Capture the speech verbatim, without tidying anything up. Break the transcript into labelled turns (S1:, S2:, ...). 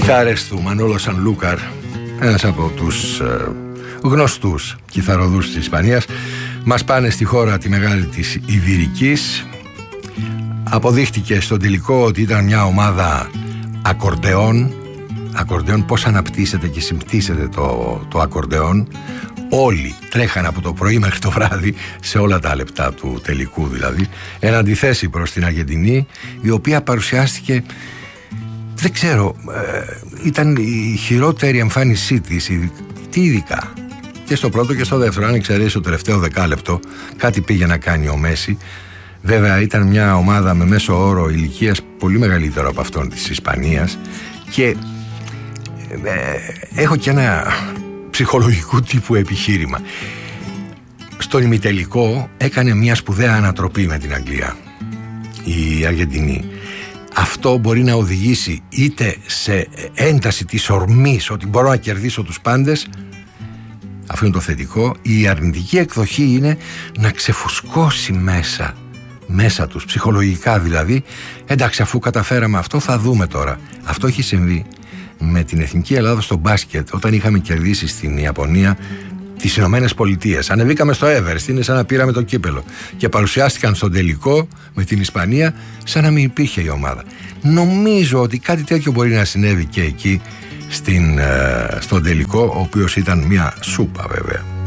S1: κιθάρες του Μανόλο Σανλούκαρ, ένας από τους ε, γνωστούς κιθαροδούς της Ισπανίας, μας πάνε στη χώρα τη μεγάλη της Ιβηρικής. Αποδείχτηκε στον τελικό ότι ήταν μια ομάδα ακορντεόν. Ακορντεόν, πώς αναπτύσσεται και συμπτύσσεται το, το ακορντεόν. Όλοι τρέχαν από το πρωί μέχρι το βράδυ, σε όλα τα λεπτά του τελικού δηλαδή, εν αντιθέσει προς την Αργεντινή, η οποία παρουσιάστηκε, δεν ξέρω, ε, ήταν η χειρότερη εμφάνισή της, τι ειδικά και στο πρώτο και στο δεύτερο, αν εξαιρέσει το τελευταίο δεκάλεπτο, κάτι πήγε να κάνει ο Μέση. Βέβαια ήταν μια ομάδα με μέσο όρο ηλικίας πολύ μεγαλύτερο από αυτόν της Ισπανίας και ε, έχω και ένα ψυχολογικού τύπου επιχείρημα. Στον ημιτελικό έκανε μια σπουδαία ανατροπή με την Αγγλία η Αργεντινή. Αυτό μπορεί να οδηγήσει είτε σε ένταση της ορμής ότι μπορώ να κερδίσω τους πάντες, αυτό είναι το θετικό. Η αρνητική εκδοχή είναι να ξεφουσκώσει μέσα μέσα τους, ψυχολογικά δηλαδή. Εντάξει, αφού καταφέραμε αυτό, θα δούμε τώρα. Αυτό έχει συμβεί με την Εθνική Ελλάδα στο μπάσκετ, όταν είχαμε κερδίσει στην Ιαπωνία τις Ηνωμένες Πολιτείες. Ανεβήκαμε στο Everest, είναι σαν να πήραμε το κύπελο και παρουσιάστηκαν στον τελικό με την Ισπανία σαν να μην υπήρχε η ομάδα. Νομίζω ότι κάτι τέτοιο μπορεί να συνέβη και εκεί στην, στον τελικό, ο οποίος ήταν μια σούπα βέβαια.